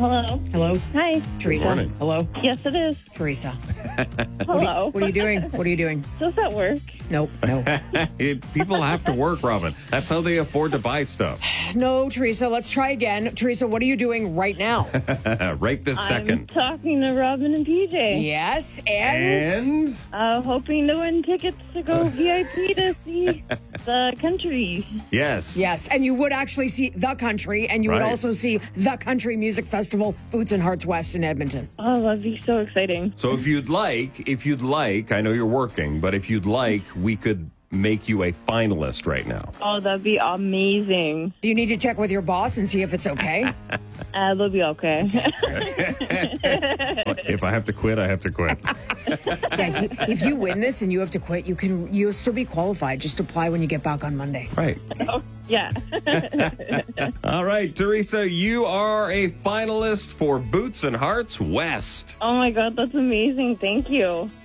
Hello. Hello, Hi. Teresa. morning. Hello, Yes, it is. Teresa. Hello. What are you doing? What are you doing? Just at work. Nope, no. People have to work, Robin. That's how they afford to buy stuff. No, Teresa, let's try again. Teresa, what are you doing right now? Right this I'm second. talking to Robin and PJ. Yes, and? Hoping to win tickets to go VIP to see the country. Yes. Yes, and you would actually see the country, and you would Right. also see the Country Music Festival, Boots and Hearts West in Edmonton. Oh, that'd be so exciting. So if you'd like, I know you're working, but if you'd like, we could make you a finalist right now. Oh, that'd be amazing. You need to check with your boss and see if it's okay. That'll be okay. If I have to quit, I have to quit. Yeah, if you win this and you have to quit, you'll still be qualified. Just apply when you get back on Monday. Right. Oh, yeah. All right, Teresa, you are a finalist for Boots and Hearts West. Oh, my God. That's amazing. Thank you.